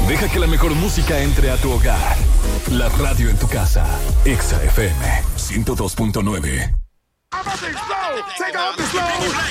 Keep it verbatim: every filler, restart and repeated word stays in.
Deja que la mejor música entre a tu hogar. La radio en tu casa. Exa F M ciento dos punto nueve. I'm about to explode. Take off the slow.